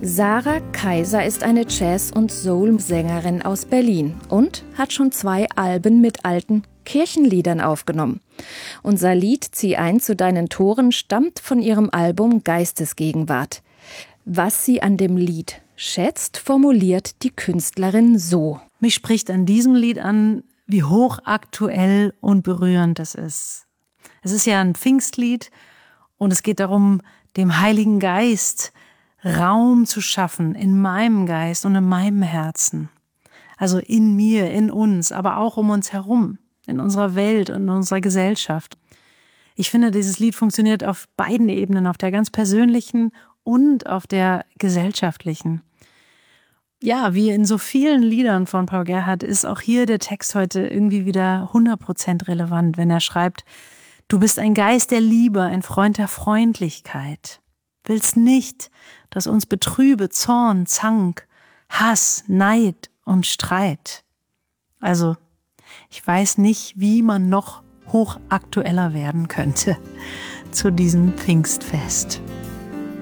Sarah Kaiser ist eine Jazz- und Soul-Sängerin aus Berlin und hat schon 2 Alben mit alten Kirchenliedern aufgenommen. Unser Lied Zieh ein zu deinen Toren stammt von ihrem Album Geistesgegenwart. Was sie an dem Lied schätzt, formuliert die Künstlerin so: Mich spricht an diesem Lied an, wie hochaktuell und berührend es ist. Es ist ja ein Pfingstlied und es geht darum, dem Heiligen Geist Raum zu schaffen in meinem Geist und in meinem Herzen. Also in mir, in uns, aber auch um uns herum, in unserer Welt und in unserer Gesellschaft. Ich finde, dieses Lied funktioniert auf beiden Ebenen, auf der ganz persönlichen und auf der gesellschaftlichen. Ja, wie in so vielen Liedern von Paul Gerhardt ist auch hier der Text heute irgendwie wieder 100% relevant, wenn er schreibt: Du bist ein Geist der Liebe, ein Freund der Freundlichkeit. Willst nicht, dass uns betrübe Zorn, Zank, Hass, Neid und Streit. Also, ich weiß nicht, wie man noch hochaktueller werden könnte zu diesem Pfingstfest.